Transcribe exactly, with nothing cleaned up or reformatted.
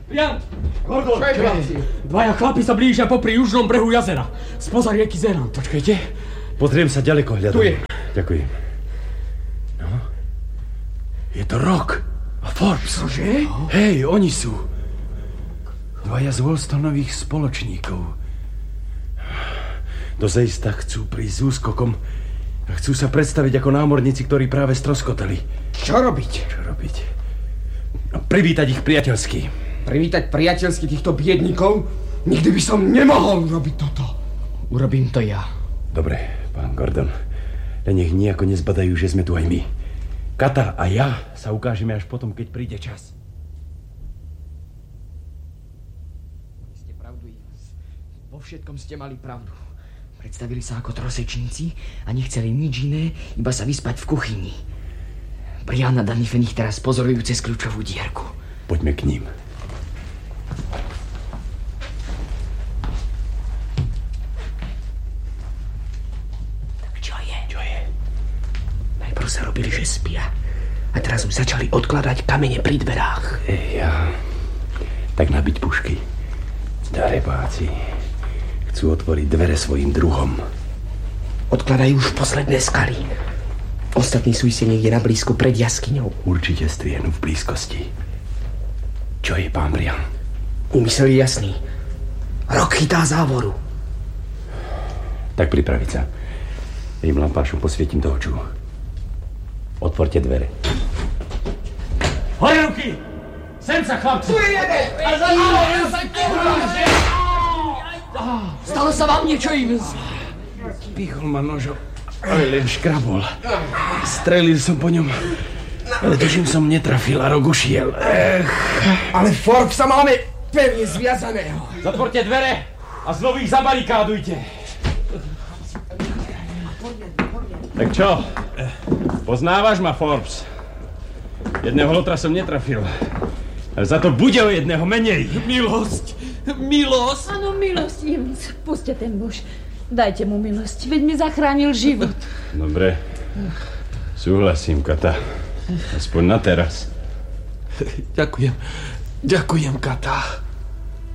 Jan! Gordon! Čo je, chlapci? Dvaja chlapi sa blížia popri južnom brehu jazera. Spoza rieky Zeran. Počkajte. Pozriem sa ďaleko hľadom. Tu je. Ďakujem. No. Je to Rock a Forbes. Čože? Hej, oni sú. Dvaja z Wollstonových spoločníkov. Do Zeista chcú prísť s úskokom a chcú sa predstaviť ako námorníci, ktorí práve stroskotali. Čo robiť? Čo robiť? No, privítať ich priateľsky. Privítať priateľsky týchto biedníkov? Nikdy by som nemohol robiť toto. Urobím to ja. Dobre, pán Gordon. Len nech nejako nezbadajú, že sme tu aj my. Kata a ja sa ukážeme až potom, keď príde čas. Ste pravdu, Ivans. Vo všetkom ste mali pravdu. Predstavili sa ako trosečníci a nechceli nič iné, iba sa vyspať v kuchyni. Brian a Danifen ich teraz pozorujú cez kľúčovú dierku. Poďme k ním. Tak čo je? Čo je? Najprv sa robili, že spia. A teraz už začali odkladať kamene pri dverách. Ej, ja... Tak nabiť pušky. Darebáci. Chcú otvoriť dvere svojim druhom. Odkladajú už posledné skaly. Ostatní sú iste niekde na blízku pred jaskyňou. Určite striehnú v blízkosti. Čo je, pán Brian? Úmysel je jasný. Rock chytá závoru. Tak pripraviť sa. Tým lampášom posvietím do očú. Otvorte dvere. Hore ruky! Sem sa, chlapci! Tu je jeden! A za ním! Stalo sa vám niečo, Ivans? Pichol ma nožom, ale len škrabol. Strelil som po ňom, ale tuším som netrafil a Rock ušiel. Ech. Ale Forbesa máme pevne zviazaného. Zatvorte dvere a znovu ich zabarikádujte. Tak čo? Poznávaš ma, Forbes? Jedného lotra som netrafil. Ale za to bude o jedného menej. Milosť! Milosť! Áno, milosť, Ivans. Puste ten muž. Dajte mu milosť, veď mi zachránil život. Dobre. Súhlasím, Kata. Aspoň na teraz. Ďakujem. Ďakujem, Kata.